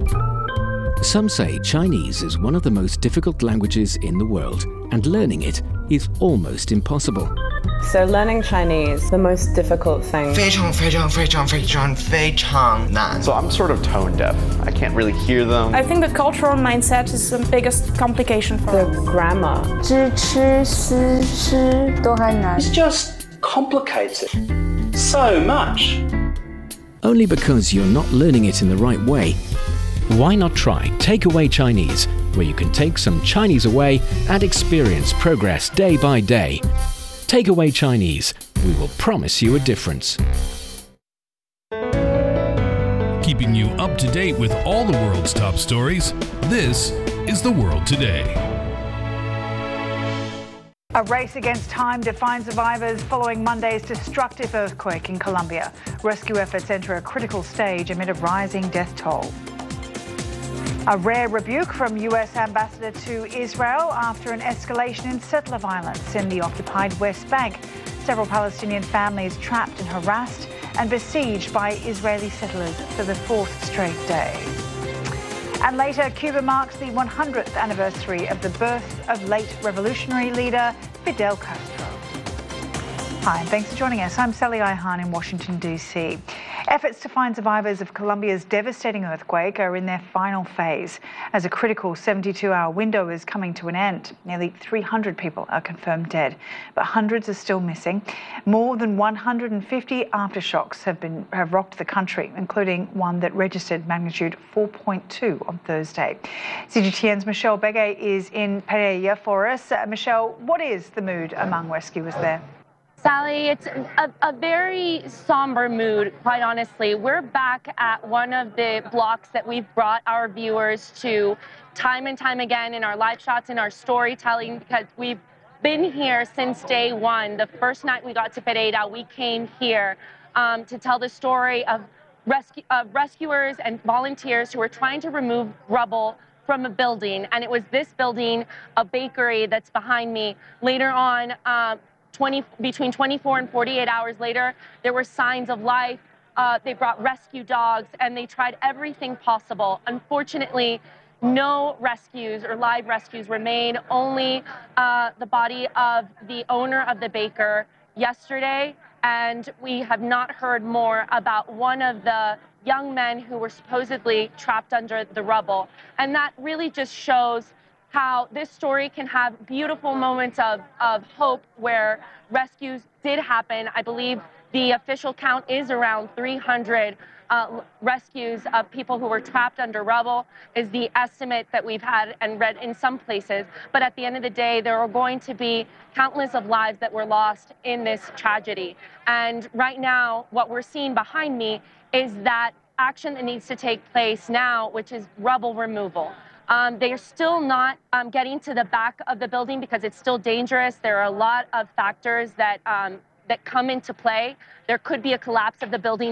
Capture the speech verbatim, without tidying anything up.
Some say Chinese is one of the most difficult languages in the world, and learning it is almost impossible. So learning Chinese, the most difficult thing. 非常非常非常非常非常难. So I'm sort of tone deaf. I can't really hear them. I think the cultural mindset is the biggest complication for The us. grammar. 知吃思吃都很难. It's just complicated so much. Only because you're not learning it in the right way. Why not try Takeaway Chinese, where you can take some Chinese away and experience progress day by day. Takeaway Chinese. We will promise you a difference. Keeping you up to date with all the world's top stories, this is The World Today. A race against time to find survivors following Monday's destructive earthquake in Colombia. Rescue efforts enter a critical stage amid a rising death toll. A rare rebuke from U S Ambassador to Israel after an escalation in settler violence in the occupied West Bank. Several Palestinian families trapped and harassed and besieged by Israeli settlers for the fourth straight day. And later, Cuba marks the one hundredth anniversary of the birth of late revolutionary leader Fidel Castro. Hi, and thanks for joining us. I'm Sally Ihan in Washington, D C. Efforts to find survivors of Colombia's devastating earthquake are in their final phase as a critical seventy-two hour window is coming to an end. Nearly three hundred people are confirmed dead, but hundreds are still missing. More than one hundred fifty aftershocks have been have rocked the country, including one that registered magnitude four point two on Thursday. C G T N's Michelle Begay is in Pereira for us. Uh, Michelle, what is the mood among rescuers there? Sally, it's a, a very somber mood, quite honestly. We're back at one of the blocks that we've brought our viewers to time and time again in our live shots, in our storytelling, because we've been here since day one. The first night we got to Pereira, we came here um, to tell the story of, rescue, of rescuers and volunteers who were trying to remove rubble from a building. And it was this building, a bakery that's behind me. Later on, uh, twenty, between twenty-four and forty-eight hours later, there were signs of life. Uh, they brought rescue dogs and they tried everything possible. Unfortunately, no rescues or live rescues remain, only uh, the body of the owner of the baker yesterday. And we have not heard more about one of the young men who were supposedly trapped under the rubble. And that really just shows how this story can have beautiful moments of, of hope where rescues did happen. I believe the official count is around three hundred uh, rescues of people who were trapped under rubble is the estimate that we've had and read in some places. But at the end of the day, there are going to be countless of lives that were lost in this tragedy. And right now, what we're seeing behind me is that action that needs to take place now, which is rubble removal. Um, they are still not um, getting to the back of the building because it's still dangerous. There are a lot of factors that um, that come into play. There could be a collapse of the building